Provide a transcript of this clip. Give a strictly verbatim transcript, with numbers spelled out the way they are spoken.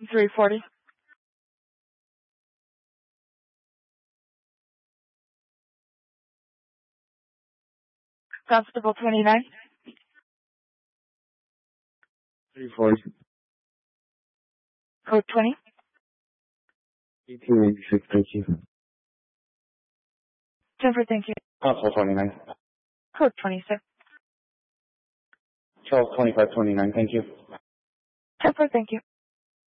three forty. Constable twenty-nine. three forty. Code twenty. eighteen eighty-six, thank you. Jennifer, thank you. Constable twenty-nine. Code twenty-six. Charles twenty-five twenty-nine, thank you. Jennifer, thank you.